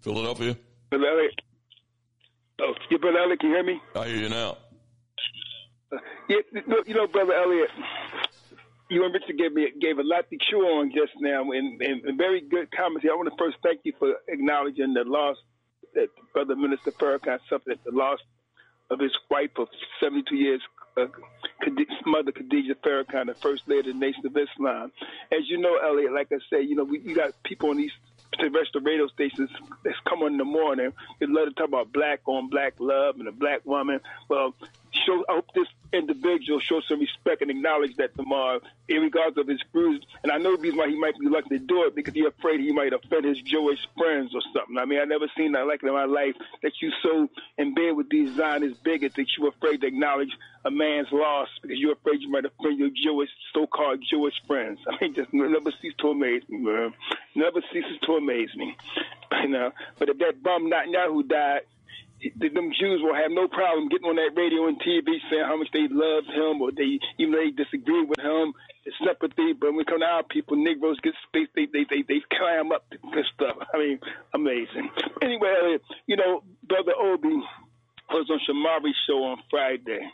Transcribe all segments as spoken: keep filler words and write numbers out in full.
Philadelphia. Brother Elliot. Oh, yeah, Brother Elliot, can you hear me? I hear you now. Uh, yeah, you know, Brother Elliot, you and Richard gave me gave a lot to chew on just now, and, and, and very good comments here. I want to first thank you for acknowledging the loss that Brother Minister Farrakhan suffered, the loss of his wife of seventy-two years, uh, Mother Khadija Farrakhan, the first lady of the Nation of Islam. As you know, Elliot, like I said, you know, we, we got people on these terrestrial radio stations that's come on in the morning. They love to talk about black on black love and a black woman. Well, show, I hope this individual shows some respect and acknowledge that tomorrow, in regards of his bruise. And I know the reason why he might be reluctant to do it, because he's afraid he might offend his Jewish friends or something. I mean, I never seen that like it in my life, that you so in bed with these Zionist bigots that you're afraid to acknowledge a man's loss because you're afraid you might offend your Jewish, so-called Jewish friends. I mean, just never cease to amaze me, man. Never ceases to amaze me. You know, but if that bum Netanyahu died, them Jews will have no problem getting on that radio and T V saying how much they loved him, or they even though they disagree with him, it's sympathy. But when we come to our people, Negroes get space, they they they, they climb up to good stuff. I mean, amazing. Anyway, you know, Brother Obi was on Shamari's show on Friday,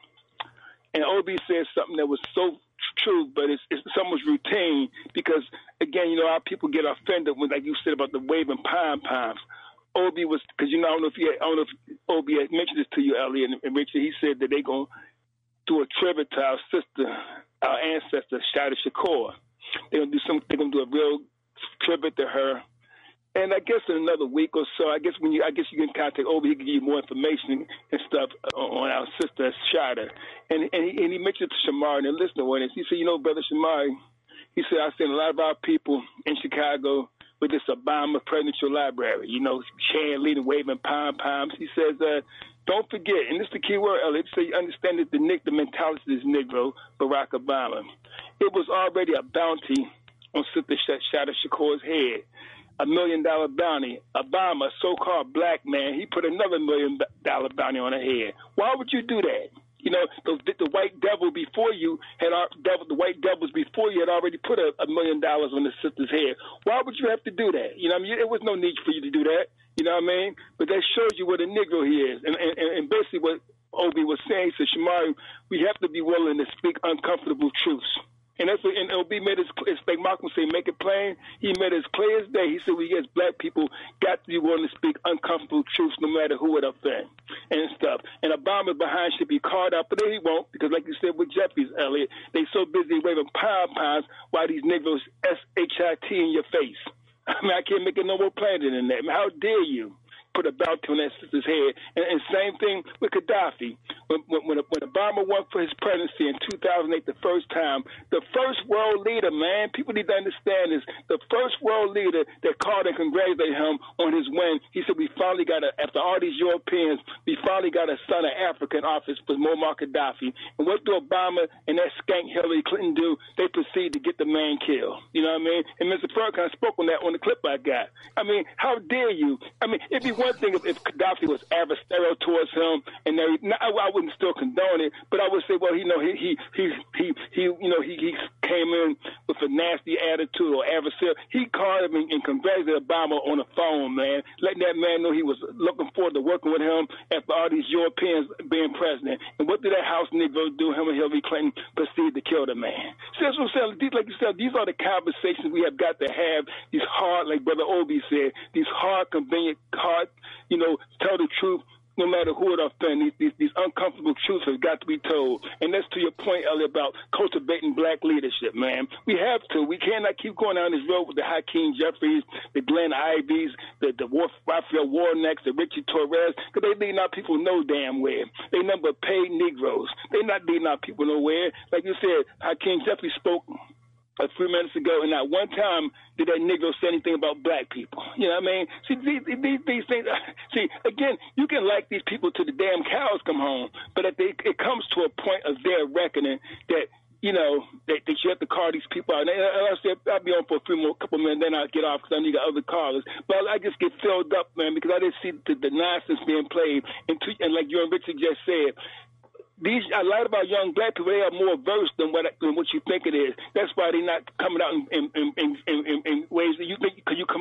and Obi said something that was so true, but it's, it's almost routine because, again, you know, our people get offended when, like you said, about the waving pom-poms. Obi was, because, you know, I don't know if he, I don't know if Obi had mentioned this to you, Elliot, and, and Richard, he said that they're going to do a tribute to our sister, our ancestor, Shada Shakur. They're going to do some, they're going to do a real tribute to her. And I guess in another week or so, I guess when you, I guess you can contact Obi, he can give you more information and stuff on our sister Shada. And and he, and he mentioned to Shamari and listening to this. He said, you know, Brother Shamari, he said, I've seen a lot of our people in Chicago with this Obama Presidential Library, you know, chanting, leading, waving pom-poms. He says, uh, don't forget, and this is the key word, Elliot, so you understand that the, the mentality of this Negro, Barack Obama. It was already a bounty on Sister Shada Shakur's head. A million dollar bounty. Obama, a so-called black man, he put another million dollar bounty on her head. Why would you do that? You know, the, the white devil before you had, devil, the white devils before you had already put a, a million dollars on the sister's head. Why would you have to do that? You know what I mean? There was no need for you to do that. You know what I mean? But that shows you what a Negro he is. And, and, and basically what Obi was saying, he said, Shamari, we have to be willing to speak uncomfortable truths. And that's what, and L B made it, it's like Malcolm said, make it plain. He made it as clear as day. He said, we as black people got to be willing to speak uncomfortable truths no matter who it offends and stuff. And Obama behind should be called out, but then he won't, because like you said with Jeffries, Elliot, they so busy waving pom-poms while these Negroes S H I T in your face. I mean, I can't make it no more plain than that. I mean, how dare you put a bounty on that sister's head? And, and same thing with Gaddafi. When, when, when Obama won for his presidency in two thousand eight, the first time, the first world leader, man, people need to understand this, the first world leader that called and congratulated him on his win, he said, we finally got a, after all these Europeans, we finally got a son of Africa in office for Muammar Gaddafi. And what do Obama and that skank Hillary Clinton do? They proceed to get the man killed. You know what I mean? And Mister Farrakhan spoke on that on the clip I got. I mean, how dare you? I mean, it'd be one thing if, if Gaddafi was adversarial towards him, and they, I, I wouldn't still condone it, but I would say, well, you know, he he he he, he you know, he, he came in with a nasty attitude or adversarial. He called him and, and congratulated Obama on the phone, man, letting that man know he was looking forward to working with him after all these Europeans being president. And what did that House Negro do? Him and Hillary Clinton proceeded to kill the man. See, that's what I'm saying. These, like you said, these are the conversations we have got to have. These hard, like Brother Obi said, these hard, convenient, hard, you know, tell the truth, no matter who it offends. These, these, these uncomfortable truths have got to be told. And that's to your point, Elliot, about cultivating black leadership, man. We have to. We cannot keep going down this road with the Hakeem Jeffries, the Glenn Ivies, the, the War, Raphael Warnocks, the Richie Torres, because they leading our people no damn where. They number paid Negroes. They not leading our people nowhere. Like you said, Hakeem Jeffries spoke a few minutes ago, and not one time did that Negro say anything about black people. You know what I mean? See, these, these, these things, see, again, you can like these people till the damn cows come home, but if they, it comes to a point of their reckoning that, you know, that, that you have to call these people out. And I said, I'll be on for a few more, couple minutes, then I'll get off because I need other callers. But I just get filled up, man, because I didn't see the, the nonsense being played. And, to, and like you and Richard just said, these, I lied about young black people. They are more versed than what than what you think it is. That's why they're not coming out in in, in, in, in ways that you think, because you come